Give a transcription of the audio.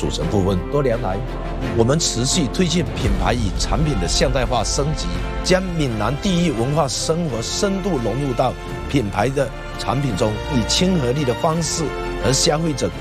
组成部分。多年来，我们持续推进品牌与产品的现代化升级，将闽南地域文化生活深度融入到品牌的产品中，以亲和力的方式和消费者